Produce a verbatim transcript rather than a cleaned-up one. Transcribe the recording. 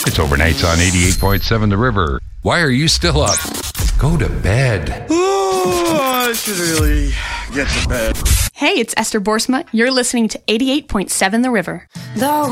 It's overnights on eighty-eight point seven The River. Why are you still up? Go to bed. Oh, I should really get to bed. Hey, it's Esther Borsma. You're listening to eighty-eight point seven The River. The